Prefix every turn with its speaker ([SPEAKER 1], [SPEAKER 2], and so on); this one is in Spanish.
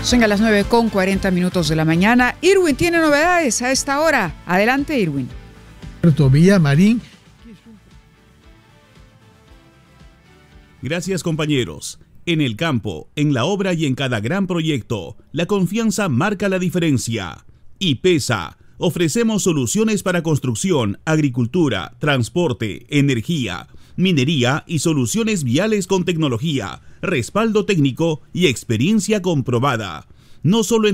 [SPEAKER 1] Son a las 9:40 de la mañana. Irwin tiene novedades a esta hora. Adelante, Irwin.
[SPEAKER 2] Villamarín.
[SPEAKER 3] Gracias, compañeros. En el campo, en la obra y en cada gran proyecto, la confianza marca la diferencia. Y pesa. Ofrecemos soluciones para construcción, agricultura, transporte, energía, minería y soluciones viales con tecnología, respaldo técnico y experiencia comprobada. No solo en